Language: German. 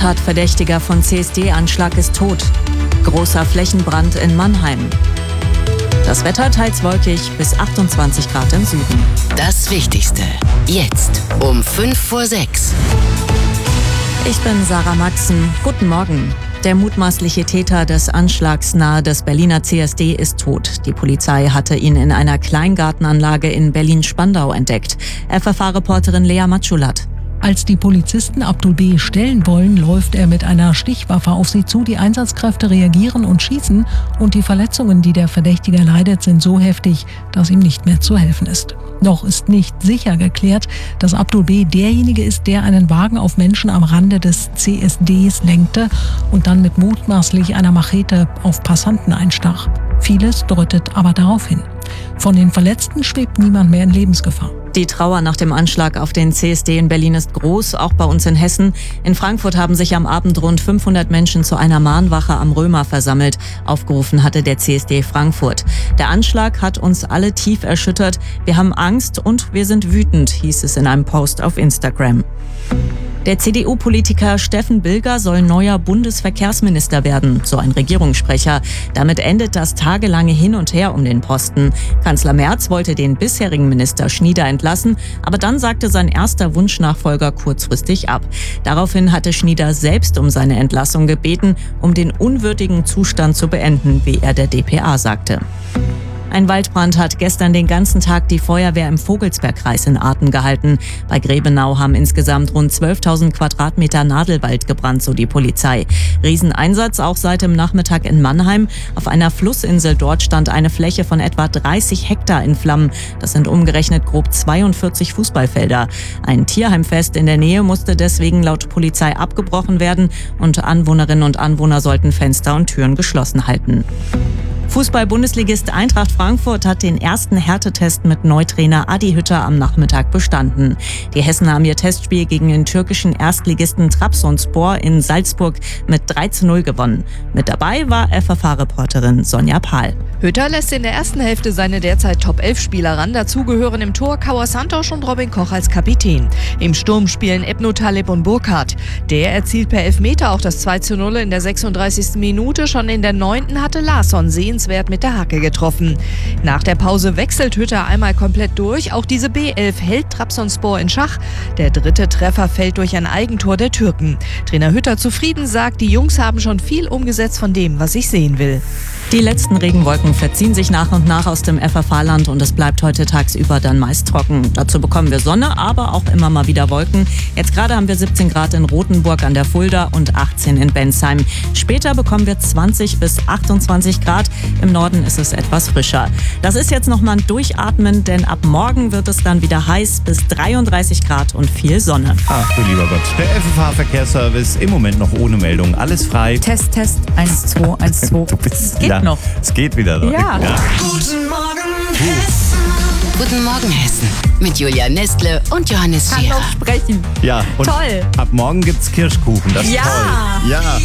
Tatverdächtiger von CSD-Anschlag ist tot. Großer Flächenbrand in Mannheim. Das Wetter teils wolkig bis 28 Grad im Süden. Das Wichtigste jetzt um 5:06. Ich bin Sarah Maxen. Guten Morgen. Der mutmaßliche Täter des Anschlags nahe des Berliner CSD ist tot. Die Polizei hatte ihn in einer Kleingartenanlage in Berlin-Spandau entdeckt. FFH-Reporterin Lea Matschulat. Als die Polizisten Abdul B. stellen wollen, läuft er mit einer Stichwaffe auf sie zu. Die Einsatzkräfte reagieren und schießen. Und die Verletzungen, die der Verdächtige leidet, sind so heftig, dass ihm nicht mehr zu helfen ist. Noch ist nicht sicher geklärt, dass Abdul B. derjenige ist, der einen Wagen auf Menschen am Rande des CSDs lenkte und dann mit mutmaßlich einer Machete auf Passanten einstach. Vieles deutet aber darauf hin. Von den Verletzten schwebt niemand mehr in Lebensgefahr. Die Trauer nach dem Anschlag auf den CSD in Berlin ist groß, auch bei uns in Hessen. In Frankfurt haben sich am Abend rund 500 Menschen zu einer Mahnwache am Römer versammelt. Aufgerufen hatte der CSD Frankfurt. Der Anschlag hat uns alle tief erschüttert. Wir haben Angst und wir sind wütend, hieß es in einem Post auf Instagram. Der CDU-Politiker Steffen Bilger soll neuer Bundesverkehrsminister werden, so ein Regierungssprecher. Damit endet das tagelange Hin und Her um den Posten. Kanzler Merz wollte den bisherigen Minister Schnieder entlassen, aber dann sagte sein erster Wunschnachfolger kurzfristig ab. Daraufhin hatte Schnieder selbst um seine Entlassung gebeten, um den unwürdigen Zustand zu beenden, wie er der dpa sagte. Ein Waldbrand hat gestern den ganzen Tag die Feuerwehr im Vogelsbergkreis in Atem gehalten. Bei Grebenau haben insgesamt rund 12.000 Quadratmeter Nadelwald gebrannt, so die Polizei. Rieseneinsatz auch seit dem Nachmittag in Mannheim. Auf einer Flussinsel dort stand eine Fläche von etwa 30 Hektar in Flammen. Das sind umgerechnet grob 42 Fußballfelder. Ein Tierheimfest in der Nähe musste deswegen laut Polizei abgebrochen werden und Anwohnerinnen und Anwohner sollten Fenster und Türen geschlossen halten. Fußball-Bundesligist Eintracht Frankfurt hat den ersten Härtetest mit Neutrainer Adi Hütter am Nachmittag bestanden. Die Hessen haben ihr Testspiel gegen den türkischen Erstligisten Trabzonspor in Salzburg mit 3:0 gewonnen. Mit dabei war FFH-Reporterin Sonja Pahl. Hütter lässt in der ersten Hälfte seine derzeit Top-11-Spieler ran. Dazu gehören im Tor Kauer Santos und Robin Koch als Kapitän. Im Sturm spielen Ebno Taleb und Burkhardt. Der erzielt per Elfmeter auch das 2:0 in der 36. Minute. Schon in der 9. hatte Larsson sehenswert mit der Hacke getroffen. Nach der Pause wechselt Hütter einmal komplett durch. Auch diese B11 hält Trabzonspor in Schach. Der dritte Treffer fällt durch ein Eigentor der Türken. Trainer Hütter zufrieden sagt, die Jungs haben schon viel umgesetzt von dem, was ich sehen will. Die letzten Regenwolken verziehen sich nach und nach aus dem FFH-Land und es bleibt heute tagsüber dann meist trocken. Dazu bekommen wir Sonne, aber auch immer mal wieder Wolken. Jetzt gerade haben wir 17 Grad in Rothenburg an der Fulda und 18 in Bensheim. Später bekommen wir 20 bis 28 Grad. Im Norden ist es etwas frischer. Das ist jetzt nochmal ein Durchatmen, denn ab morgen wird es dann wieder heiß bis 33 Grad und viel Sonne. Ach du lieber Gott, der FFH-Verkehrsservice im Moment noch ohne Meldung. Alles frei. Test, 1, 2, 1, 2. Es geht noch. Es geht wieder. Ja. Guten Morgen Hessen. Guten Morgen Hessen mit Julia Nestle und Johannes Kann Scherer. noch sprechen. Ja, und Toll. ab morgen gibt's Kirschkuchen. Das ist Ja. toll. Ja.